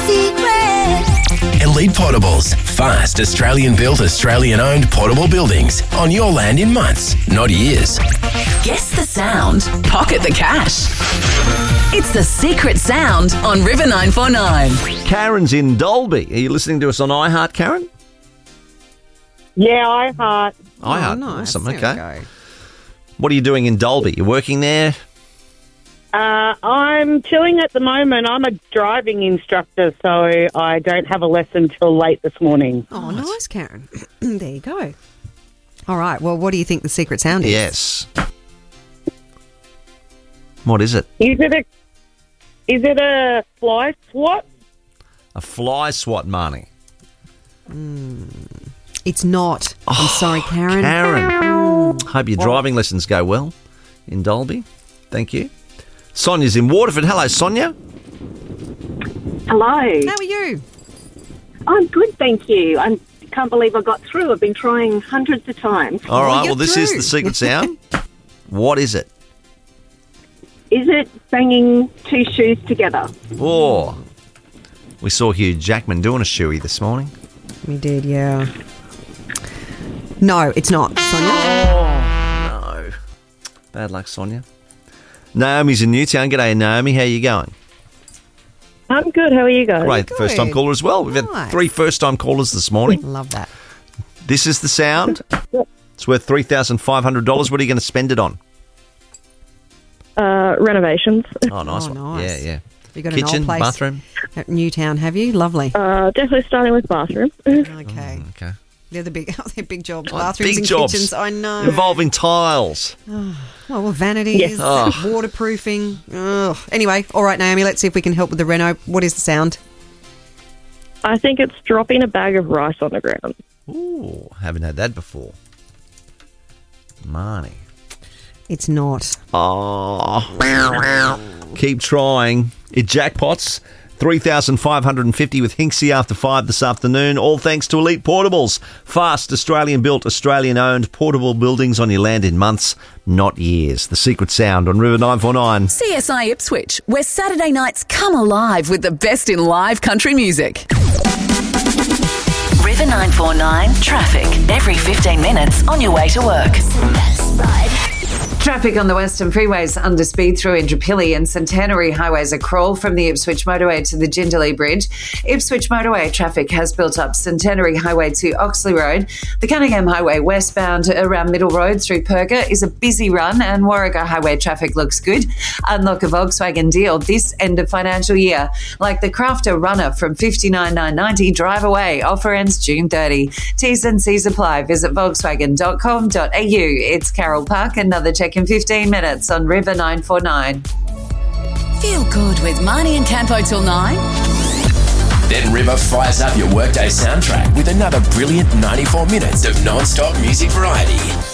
secret. Elite Portables. Fast, Australian-built, Australian-owned portable buildings. On your land in months, not years. Guess the sound. Pocket the cash. It's The Secret Sound on River 949. Karen's in Dalby. Are you listening to us on iHeart, Karen? Yeah, iHeart. iHeart. Nice. Awesome. There we Okay. go. What are you doing in Dalby? You working there? I'm chilling at the moment. I'm a driving instructor, so I don't have a lesson till late this morning. Oh, nice, Karen. There you go. All right. Well, what do you think the secret sound is? Yes. What is it? Is it a fly swat? A fly swat, Marnie. It's not. I'm sorry, Karen. Karen. Hope your driving lessons go well in Dalby. Thank you. Sonia's in Waterford. Hello, Sonia. Hello. How are you? I'm good, thank you. I can't believe I got through. I've been trying hundreds of times. All right. you're Well, this is through. the secret sound. What is it? Is it banging two shoes together? Oh, we saw Hugh Jackman doing a shoey this morning. We did, yeah. No, it's not, Sonia. No. Bad luck, Sonia. Naomi's in Newtown. G'day, Naomi. How you going? I'm good. How are you guys? Great. First-time caller as well. We've had Nice. 3 first-time callers this morning. Love that. This is the sound. It's worth $3,500. What are you going to spend it on? Renovations. Oh, nice Oh, one. nice. Yeah. You got an Kitchen, old place bathroom. at Newtown, have you? Lovely. Definitely starting with bathroom. Okay. Okay. They're the big, they're big jobs. Oh, Bathrooms big and jobs. kitchens. I know. Involving tiles. Well, vanities, Yes. Oh. waterproofing. Ugh. Anyway, all right, Naomi, let's see if we can help with the reno. What is the sound? I think it's dropping a bag of rice on the ground. Ooh, haven't had that before. Marnie. It's not. Oh. Keep trying. It jackpots. $3,550 with Hinksy after 5 this afternoon. All thanks to Elite Portables. Fast, Australian-built, Australian-owned portable buildings on your land in months, not years. The secret sound on River 949. CSI Ipswich, where Saturday nights come alive with the best in live country music. River 949 traffic. Every 15 minutes on your way to work. Traffic on the Western Freeways under speed through Indooroopilly and Centenary Highways a crawl from the Ipswich Motorway to the Jindalee Bridge. Ipswich Motorway traffic has built up Centenary Highway to Oxley Road. The Cunningham Highway westbound around Middle Road through Perga is a busy run, and Warrego Highway traffic looks good. Unlock a Volkswagen deal this end of financial year, like the Crafter Runner from $59,990. Drive away. Offer ends June 30. T's and C's apply. Visit volkswagen.com.au. It's Carol Park. Another check in 15 minutes on River 949. Feel good with Marnie and Campo till 9. Then River fires up your workday soundtrack with another brilliant 94 minutes of non-stop music variety.